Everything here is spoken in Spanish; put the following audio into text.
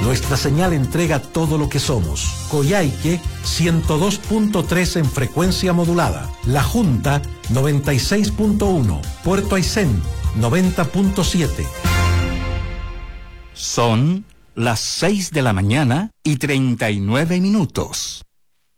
Nuestra señal entrega todo lo que somos. Coyhaique 102.3 en frecuencia modulada. La Junta 96.1. Puerto Aysén 90.7. Son las 6 de la mañana y 39 minutos.